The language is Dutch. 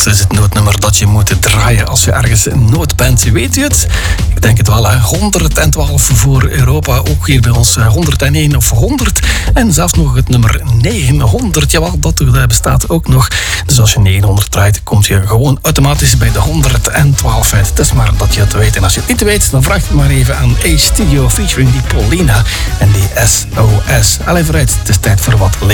is het noodnummer dat je moet draaien als je ergens in nood bent. Weet u het? Ik denk het wel, hè. 112 voor Europa. Ook hier bij ons 101 of 100. En zelfs nog het nummer 900. Jawel, dat bestaat ook nog. Dus als je 900 draait, kom je gewoon automatisch bij de 112 uit. Het is maar dat je het weet. En als je het niet weet, dan vraag het maar even aan A-Studio featuring die Paulina en die SOS. Allee, vooruit, het is tijd voor wat